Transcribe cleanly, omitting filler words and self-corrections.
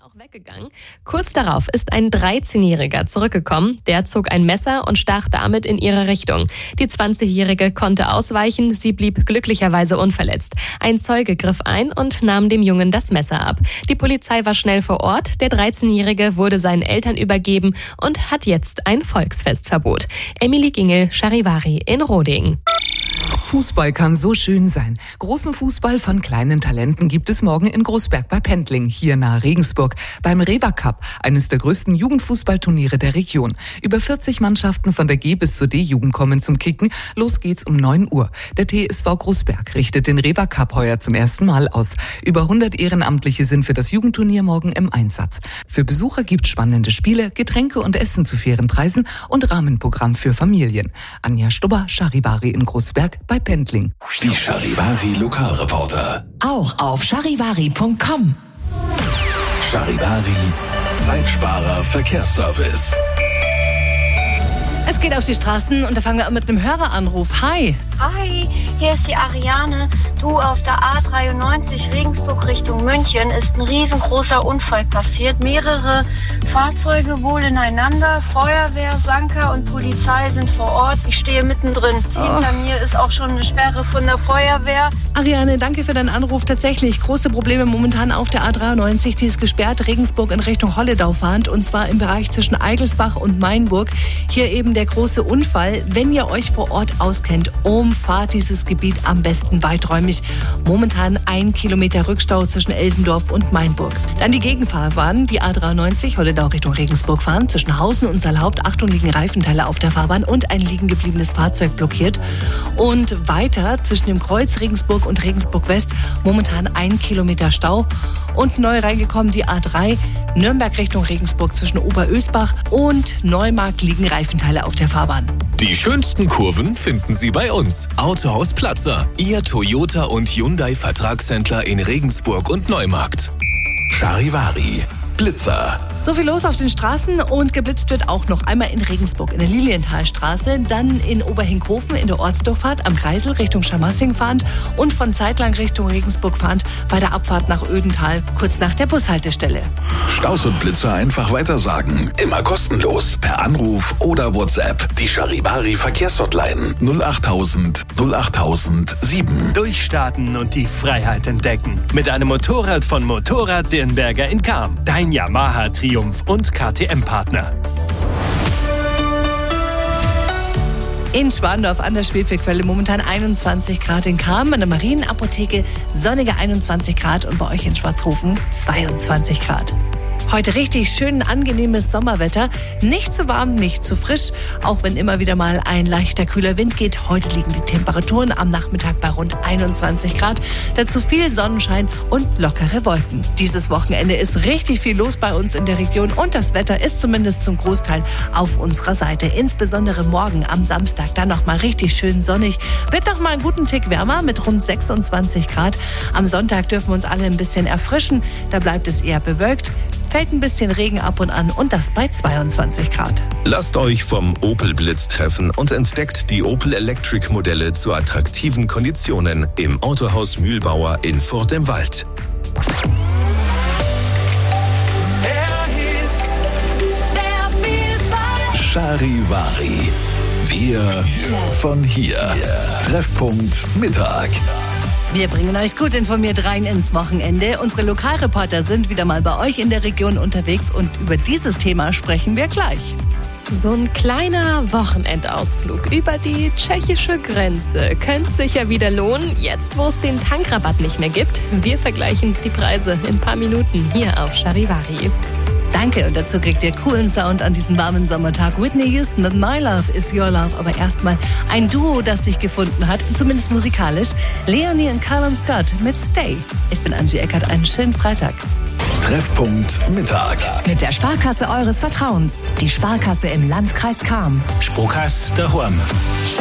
auch weggegangen. Kurz darauf ist ein 13-Jähriger zurückgekommen. Der zog ein Messer und stach damit in ihre Richtung. Die 20-Jährige konnte ausweichen, sie blieb glücklicherweise unverletzt. Ein Zeuge griff ein und nahm dem Jungen das Messer ab. Die Polizei war schnell vor Ort. Der 13-Jährige wurde seinen Eltern übergeben und hat jetzt ein Volksfestverbot. Emily Gingel, Charivari in Roding. Fußball kann so schön sein. Großen Fußball von kleinen Talenten gibt es morgen in Großberg bei Pendling, hier nahe Regensburg, beim Rewa Cup, eines der größten Jugendfußballturniere der Region. Über 40 Mannschaften von der G bis zur D-Jugend kommen zum Kicken. Los geht's um 9 Uhr. Der TSV Großberg richtet den Rewa Cup heuer zum ersten Mal aus. Über 100 Ehrenamtliche sind für das Jugendturnier morgen im Einsatz. Für Besucher gibt's spannende Spiele, Getränke und Essen zu fairen Preisen und Rahmenprogramm für Familien. Anja Stubber, Charivari in Großberg bei Pendling. Die Charivari Lokalreporter. Auch auf charivari.com. Charivari Zeitsparer Verkehrsservice. Es geht auf die Straßen und da fangen wir an mit einem Höreranruf. Hi. Hi, hier ist die Ariane. Du, auf der A93 Regensburg Richtung München ist ein riesengroßer Unfall passiert. Mehrere Fahrzeuge wohl ineinander. Feuerwehr, Sanker und Polizei sind vor Ort. Ich stehe mittendrin. Hinter mir ist auch schon eine Sperre von der Feuerwehr. Ariane, danke für deinen Anruf. Tatsächlich große Probleme momentan auf der A93. Die ist gesperrt, Regensburg in Richtung Holledau fahrend. Und zwar im Bereich zwischen Eigelsbach und Mainburg. Hier eben der große Unfall. Wenn ihr euch vor Ort auskennt, umfahrt dieses Gebiet am besten weiträumig. Momentan 1 Kilometer Rückstau zwischen Elsendorf und Mainburg. Dann die Gegenfahrbahn, die A93 Holledau Richtung Regensburg fahren. Zwischen Hausen und Saalhaupt, Achtung, liegen Reifenteile auf der Fahrbahn und ein liegen gebliebenes Fahrzeug blockiert. Und weiter zwischen dem Kreuz Regensburg und Regensburg West momentan 1 Kilometer Stau. Und neu reingekommen die A3 Nürnberg Richtung Regensburg zwischen Oberösbach und Neumarkt liegen Reifenteile auf der Fahrbahn. Die schönsten Kurven finden Sie bei uns. Autohaus Platzer, Ihr Toyota und Hyundai Vertragshändler in Regensburg und Neumarkt. Charivari Blitzer. So viel los auf den Straßen und geblitzt wird auch noch einmal in Regensburg in der Lilienthalstraße, dann in Oberhinkhofen in der Ortsdurchfahrt am Kreisel Richtung Schamassing fahrend und von Zeitlang Richtung Regensburg fahrend bei der Abfahrt nach Ödental, kurz nach der Bushaltestelle. Staus und Blitzer einfach weitersagen. Immer kostenlos. Per Anruf oder WhatsApp. Die Charivari Verkehrshotline 08000 08007. Durchstarten und die Freiheit entdecken. Mit einem Motorrad von Motorrad Dirnberger in Cham. Dein Yamaha Triumph und KTM-Partner. In Schwandorf an der Schwefelquelle momentan 21 Grad in Cham, an der Marienapotheke sonnige 21 Grad und bei euch in Schwarzhofen 22 Grad. Heute richtig schön angenehmes Sommerwetter. Nicht zu warm, nicht zu frisch. Auch wenn immer wieder mal ein leichter kühler Wind geht. Heute liegen die Temperaturen am Nachmittag bei rund 21 Grad. Dazu viel Sonnenschein und lockere Wolken. Dieses Wochenende ist richtig viel los bei uns in der Region. Und das Wetter ist zumindest zum Großteil auf unserer Seite. Insbesondere morgen am Samstag dann nochmal richtig schön sonnig. Wird nochmal einen guten Tick wärmer mit rund 26 Grad. Am Sonntag dürfen wir uns alle ein bisschen erfrischen. Da bleibt es eher bewölkt. Fällt ein bisschen Regen ab und an und das bei 22 Grad. Lasst euch vom Opel Blitz treffen und entdeckt die Opel Electric Modelle zu attraktiven Konditionen im Autohaus Mühlbauer in Furt im Wald. Charivari. Wir von hier. Treffpunkt Mittag. Wir bringen euch gut informiert rein ins Wochenende. Unsere Lokalreporter sind wieder mal bei euch in der Region unterwegs und über dieses Thema sprechen wir gleich. So ein kleiner Wochenendausflug über die tschechische Grenze könnte sich ja wieder lohnen, jetzt wo es den Tankrabatt nicht mehr gibt. Wir vergleichen die Preise in ein paar Minuten hier auf Charivari. Danke und dazu kriegt ihr coolen Sound an diesem warmen Sommertag. Whitney Houston mit My Love is Your Love. Aber erstmal ein Duo, das sich gefunden hat, zumindest musikalisch. Leonie und Callum Scott mit Stay. Ich bin Angie Eckert, einen schönen Freitag. Treffpunkt Mittag. Mit der Sparkasse eures Vertrauens. Die Sparkasse im Landkreis Cham. Sparkasse daheim.